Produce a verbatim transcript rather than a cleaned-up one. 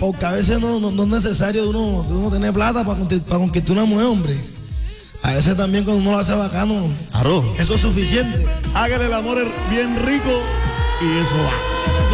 Porque a veces no, no, no es necesario de uno, de uno tener plata para, para conquistar una mujer, hombre. A veces también cuando uno lo hace bacano, Arroz. eso es suficiente. Hágale el amor bien rico y eso va.